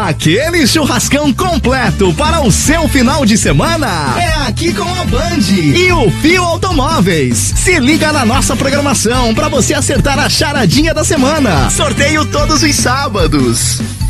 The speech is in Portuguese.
Aquele churrascão completo para o seu final de semana é aqui com a Band e o Fio Automóveis. Se liga na nossa programação para você acertar a charadinha da semana. Sorteio todos os sábados.